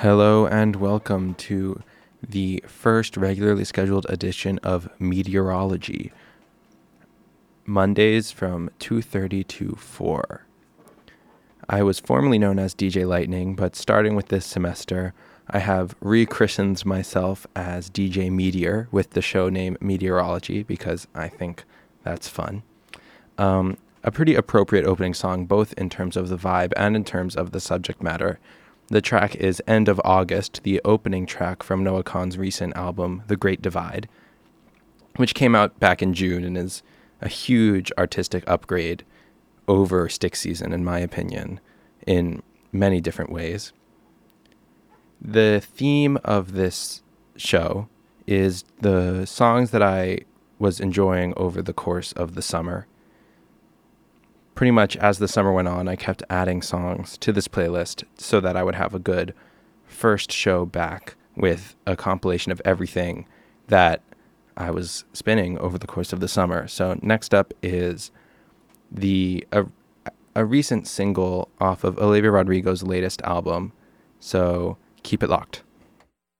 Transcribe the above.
Hello and welcome to the first regularly scheduled edition of Meteorology, Mondays from 2:30 to 4. I was formerly known as DJ Lightning, but starting with this semester, I have rechristened myself as DJ Meteor with the show name Meteorology because I think that's fun. A pretty appropriate opening song, both in terms of the vibe and in terms of the subject matter. The track is End of August, the opening track from Noah Kahan's recent album, The Great Divide, which came out back in June and is a huge artistic upgrade over Stick Season, in my opinion, in many different ways. The theme of this show is the songs that I was enjoying over the course of the summer. Pretty much as the summer went on, I kept adding songs to this playlist so that I would have a good first show back with a compilation of everything that I was spinning over the course of the summer. So next up is a recent single off of Olivia Rodrigo's latest album. So keep it locked.